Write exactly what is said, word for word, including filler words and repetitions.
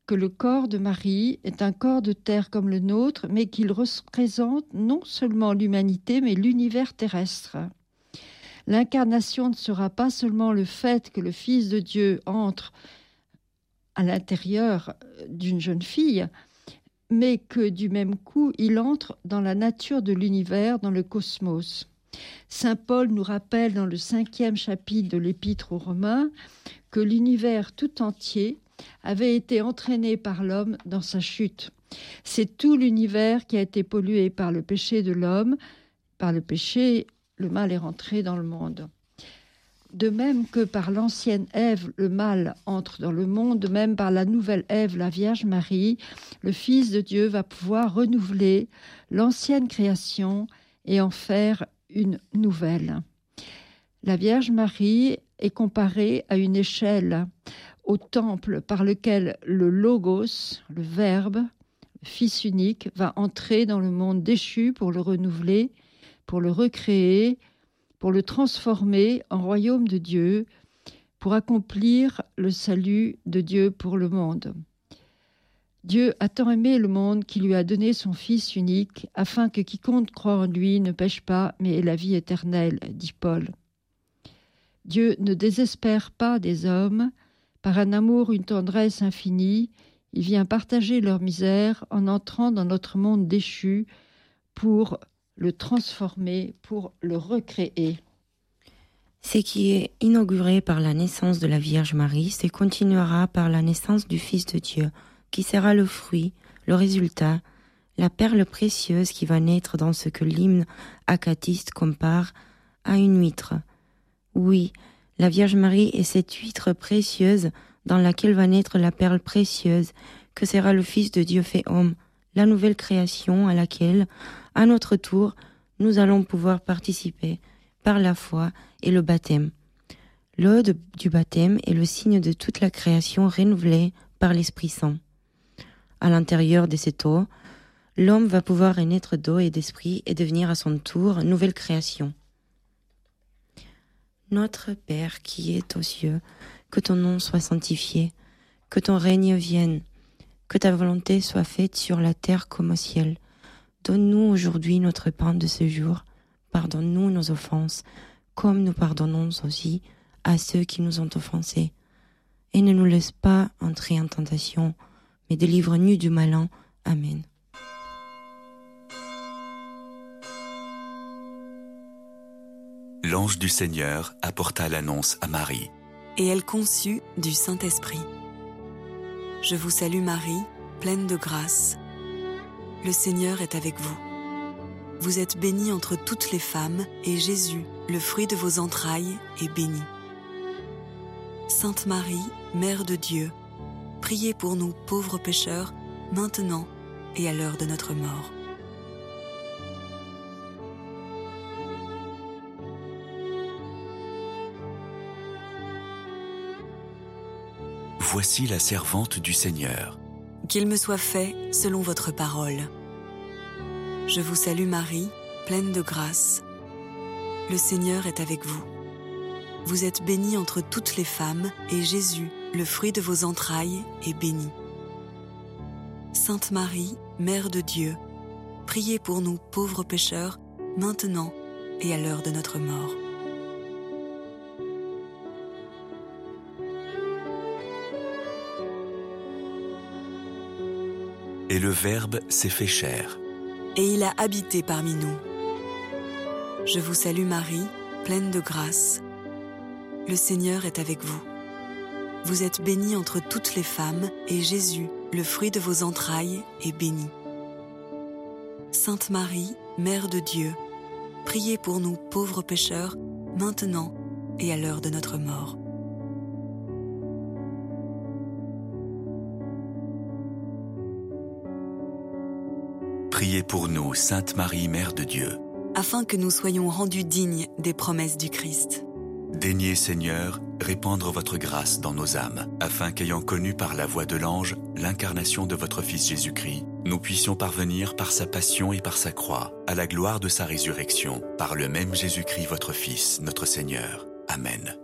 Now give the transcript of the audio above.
que le corps de Marie est un corps de terre comme le nôtre, mais qu'il représente non seulement l'humanité, mais l'univers terrestre. L'incarnation ne sera pas seulement le fait que le Fils de Dieu entre à l'intérieur d'une jeune fille, mais que du même coup, il entre dans la nature de l'univers, dans le cosmos. Saint Paul nous rappelle dans le cinquième chapitre de l'Épître aux Romains que l'univers tout entier avait été entraîné par l'homme dans sa chute. C'est tout l'univers qui a été pollué par le péché de l'homme. Par le péché, le mal est rentré dans le monde. De même que par l'ancienne Ève, le mal entre dans le monde, de même par la nouvelle Ève, la Vierge Marie, le Fils de Dieu va pouvoir renouveler l'ancienne création et en faire une nouvelle. La Vierge Marie est comparée à une échelle au temple par lequel le Logos, le Verbe, le Fils unique, va entrer dans le monde déchu pour le renouveler, pour le recréer, pour le transformer en royaume de Dieu, pour accomplir le salut de Dieu pour le monde. Dieu a tant aimé le monde qu'il lui a donné son Fils unique, afin que quiconque croit en lui ne pêche pas, mais ait la vie éternelle, dit Paul. Dieu ne désespère pas des hommes. Par un amour, une tendresse infinie, il vient partager leur misère en entrant dans notre monde déchu pour le transformer, pour le recréer. Ce qui est inauguré par la naissance de la Vierge Marie se continuera par la naissance du Fils de Dieu, qui sera le fruit, le résultat, la perle précieuse qui va naître dans ce que l'hymne acatiste compare à une huître. Oui, la Vierge Marie est cette huître précieuse dans laquelle va naître la perle précieuse que sera le Fils de Dieu fait homme, la nouvelle création à laquelle, à notre tour, nous allons pouvoir participer par la foi et le baptême. L'ode du baptême est le signe de toute la création renouvelée par l'Esprit Saint. À l'intérieur de cette eau, l'homme va pouvoir renaître d'eau et d'esprit et devenir à son tour nouvelle création. Notre Père qui es aux cieux, que ton nom soit sanctifié, que ton règne vienne, que ta volonté soit faite sur la terre comme au ciel. Donne-nous aujourd'hui notre pain de ce jour. Pardonne-nous nos offenses, comme nous pardonnons aussi à ceux qui nous ont offensés. Et ne nous laisse pas entrer en tentation, mais délivre-nous du malin. Amen. L'ange du Seigneur apporta l'annonce à Marie. Et elle conçut du Saint-Esprit. Je vous salue Marie, pleine de grâce. Le Seigneur est avec vous. Vous êtes bénie entre toutes les femmes, et Jésus, le fruit de vos entrailles, est béni. Sainte Marie, Mère de Dieu, priez pour nous pauvres pécheurs, maintenant et à l'heure de notre mort. Voici la servante du Seigneur. Qu'il me soit fait selon votre parole. Je vous salue Marie, pleine de grâce. Le Seigneur est avec vous. Vous êtes bénie entre toutes les femmes, et Jésus, le fruit de vos entrailles, est béni. Sainte Marie, Mère de Dieu, priez pour nous pauvres pécheurs, maintenant et à l'heure de notre mort. Et le Verbe s'est fait chair. Et il a habité parmi nous. Je vous salue Marie, pleine de grâce. Le Seigneur est avec vous. Vous êtes bénie entre toutes les femmes, et Jésus, le fruit de vos entrailles, est béni. Sainte Marie, Mère de Dieu, priez pour nous pauvres pécheurs, maintenant et à l'heure de notre mort. Priez pour nous, Sainte Marie, Mère de Dieu. Afin que nous soyons rendus dignes des promesses du Christ. Daignez, Seigneur, répandre votre grâce dans nos âmes, afin qu'ayant connu par la voix de l'ange l'incarnation de votre Fils Jésus-Christ, nous puissions parvenir par sa passion et par sa croix, à la gloire de sa résurrection, par le même Jésus-Christ votre Fils, notre Seigneur. Amen.